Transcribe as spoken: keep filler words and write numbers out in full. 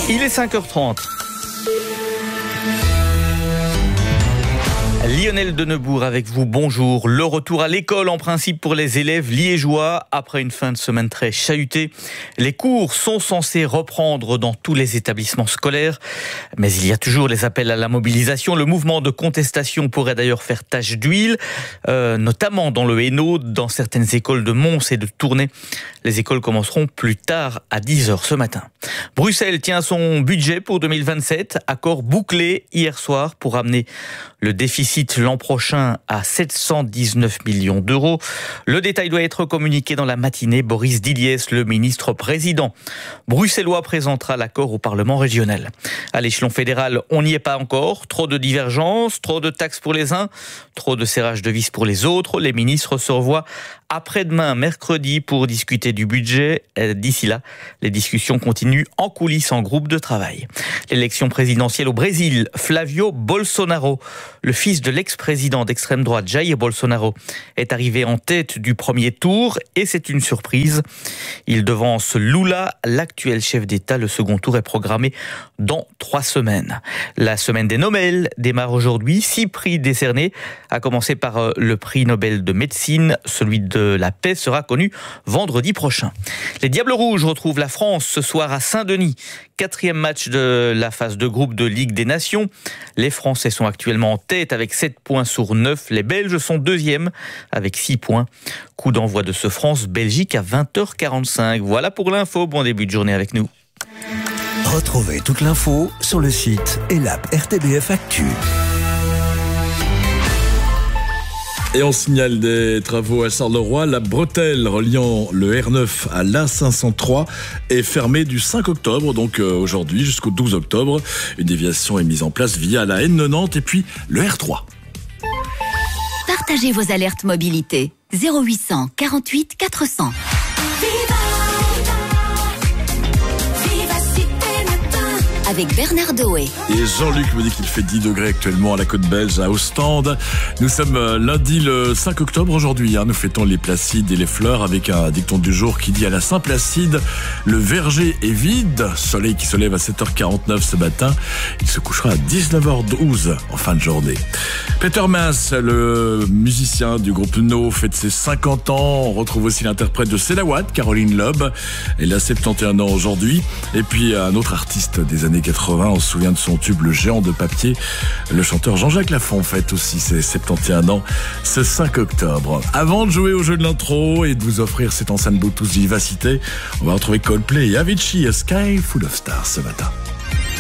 Il est cinq heures trente. Lionel Denebourg avec vous, bonjour. Le retour à l'école en principe pour les élèves liégeois après une fin de semaine très chahutée. Les cours sont censés reprendre dans tous les établissements scolaires, mais il y a toujours les appels à la mobilisation. Le mouvement de contestation pourrait d'ailleurs faire tache d'huile, euh, notamment dans le Hainaut, dans certaines écoles de Mons et de Tournai. Les écoles commenceront plus tard à dix heures ce matin. Bruxelles tient son budget pour deux mille vingt-sept, accord bouclé hier soir pour amener le déficit l'an prochain à sept cent dix-neuf millions d'euros. Le détail doit être communiqué dans la matinée. Boris Diliès, le ministre-président bruxellois, présentera l'accord au Parlement régional. À l'échelon fédéral, on n'y est pas encore. Trop de divergences, trop de taxes pour les uns, trop de serrage de vis pour les autres. Les ministres se revoient après-demain, mercredi, pour discuter du budget. D'ici là, les discussions continuent en coulisses en groupe de travail. L'élection présidentielle au Brésil, Flavio Bolsonaro, le fils de l'ex-président d'extrême droite Jair Bolsonaro, est arrivé en tête du premier tour et c'est une surprise. Il devance Lula, l'actuel chef d'État. Le second tour est programmé dans trois semaines. La semaine des Nobel démarre aujourd'hui. Six prix décernés, à commencer par le prix Nobel de médecine. Celui de la paix sera connu vendredi prochain. Les Diables Rouges retrouvent la France ce soir à Saint-Denis. Quatrième match de la phase de groupe de Ligue des Nations. Les Français sont actuellement en tête avec sept points sur neuf. Les Belges sont deuxièmes avec six points. Coup d'envoi de ce France-Belgique à vingt heures quarante-cinq. Voilà pour l'info. Bon début de journée avec nous. Retrouvez toute l'info sur le site et l'app R T B F Actu. Et on signale des travaux à Charleroi. La bretelle reliant le R neuf à l'A cinq cent trois est fermée du cinq octobre, donc euh, aujourd'hui jusqu'au douze octobre. Une déviation est mise en place via la N quatre-vingt-dix et puis le R trois. Partagez vos alertes mobilité. zéro huit cent quarante-huit quatre cents. Avec Bernard Doé. Et Jean-Luc me dit qu'il fait dix degrés actuellement à la côte belge, à Ostende. Nous sommes lundi le cinq octobre aujourd'hui. Hein. Nous fêtons les Placides et les fleurs avec un dicton du jour qui dit à la Saint-Placide, le verger est vide. Soleil qui se lève à sept heures quarante-neuf ce matin. Il se couchera à dix-neuf heures douze en fin de journée. Peter Maas, le musicien du groupe No, fête ses cinquante ans. On retrouve aussi l'interprète de Selawat, Caroline Loeb. Elle a soixante et un ans aujourd'hui. Et puis un autre artiste des années quatre-vingts, on se souvient de son tube Le Géant de papier. Le chanteur Jean-Jacques Lafont fête aussi ses soixante et un ans ce cinq octobre. Avant de jouer au jeu de l'intro et de vous offrir cette enceinte Bluetooth Vivacité, on va retrouver Coldplay et Avicii, A Sky Full of Stars ce matin.